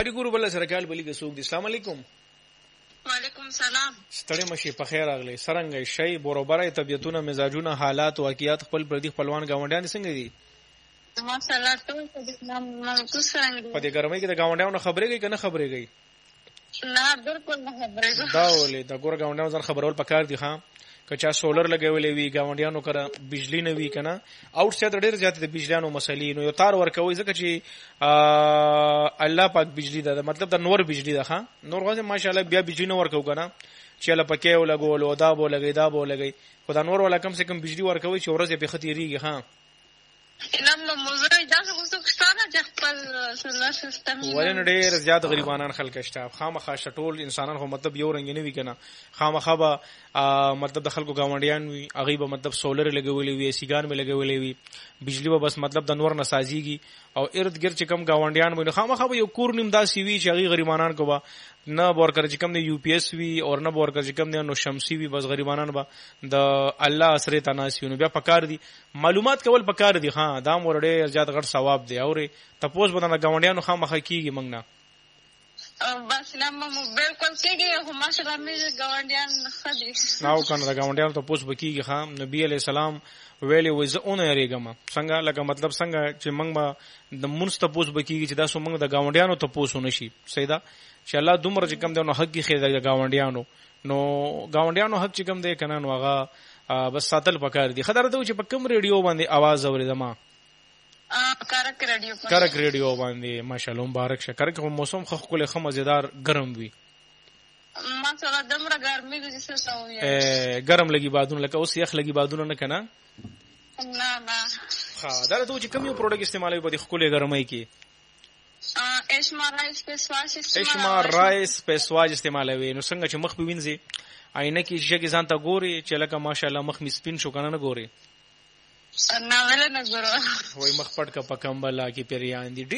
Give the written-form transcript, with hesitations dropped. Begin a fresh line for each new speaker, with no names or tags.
خبري ګورو بل سره کال بلی کې سوق دي. السلام علیکم.
وعلیکم السلام.
ستړي مشي په خیر راغلی. سرنګ شي بروبره طبيعتونه مزاجونه حالات واقعیات خپل پردي خپلوان گاونډیان څنګه دي؟
ماشاءالله ټول
په دې ګرمۍ کې د گاونډیانو خبرې کوي کنه خبرې کوي؟
نه بالکل نه خبرې کوي.
دا ولې د ګور گاونډیانو ځان خبرول پکار دي ها. کچا سولر لګولې وی گاونډیانو کرا بجلی نه وی کنه اوټ سایډ ډېر زیات د بجلیانو مسلې نو یو تار ورکوي ځکه چې الله پاک بجلی ده مطلب د نور بجلی ده ها. نور غوځه ماشاءالله بیا بجلی نه ورکو کنه چې الله پکې ولګول او دا بو لګي دا بو لګي خدای نور ولا کم سے کم بجلی ورکوي چې ورځ په خطرېږي ها.
نو موزه اجازه غوښتنه چې خپل سولر سیستم
ولن ډېر زیات غریبانان خلک شته خامخا شټول انسانان خو مطلب یو رنګ نه وی کنه خامخا به مطلب د خلکو گاونډیان وي هغه به مطلب سولر لګولې وي سیګان به لګولې وي بجلی به بس مطلب د نور نسازيږي او ارد ګرد چې کم گاونډیان وي خامخا به یو کور نیم داسي وي چې هغه غریبانان کو به نه ورکر چې کم د یو پی ایس وی او نه ورکر چې کم د نو شمسي وی بس غریبانان به د الله سره تناسيونه بیا پکار دي معلومات کول پکار دي ها دا مورډه زیات غټ ثواب دی او تاسو بدن گاونډیانو خامخا کیږي موږ نه
بس لمه بالکل کېږي خو ماشاءالله مې ګاونډیان خدي
نو کنه دا ګاونډیانو ته پوس بکیږي خام نبی علی السلام ویلي وزونه یریګم څنګه لکه مطلب څنګه چې موږ به د مونږ ته پوس بکیږي چې دا سو موږ د ګاونډیانو ته پوس ونشي سیدا چې الله دومره چې کم دی نو حق کې خیر د ګاونډیانو نو ګاونډیانو حق چې کم دی کنه نو هغه بس ساتل پکار دي خدای ته چې په کوم ریډیو باندې आवाज اوریدم کرک ریډیو باندې ماشاءالله مبارک شه کرک موسم خو کله خو مزیدار ګرم وي
ماشاءالله دمره ګرمي دي څه سوې
ګرم لګي بادون لکه اوس یخ لګي بادون نه کنه
نه
ها دا ته چې کوم یو پروډکټ استعمالوي په خو کله ګرمۍ کې اشما رایس پیسواج استعمالوي نو څنګه چې مخ په وینځي آینه کې شګه ځان ته ګوري چې لکه ماشاءالله مخ می سپین شو کنه نه ګوري
نه ولا نه ګورو
وای مخ پټ کا پکمبلا کې پیریان دي